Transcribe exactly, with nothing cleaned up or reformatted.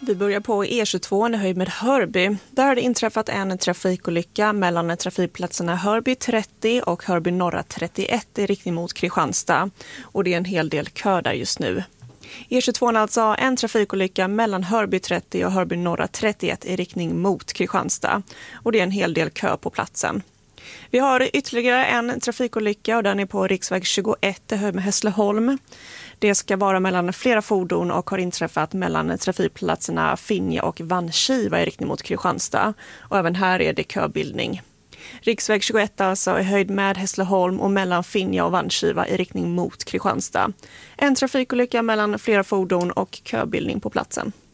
Vi börjar på E tjugotvå i höjd med Hörby. Där har det inträffat en trafikolycka mellan trafikplatserna Hörby trettio och Hörby norra trettioett i riktning mot Kristianstad. Och det är en hel del kö där just nu. E tjugotvå är alltså en trafikolycka mellan Hörby trettio och Hörby norra trettioett i riktning mot Kristianstad. Och det är en hel del kö på platsen. Vi har ytterligare en trafikolycka och den är på riksväg tjugoett i höjd med Hässleholm. Det ska vara mellan flera fordon och har inträffat mellan trafikplatserna Finja och Vanskiva i riktning mot Kristianstad. Och även här är det köbildning. Riksväg tjugoett alltså i höjd med Hässleholm och mellan Finja och Vanskiva i riktning mot Kristianstad. En trafikolycka mellan flera fordon och köbildning på platsen.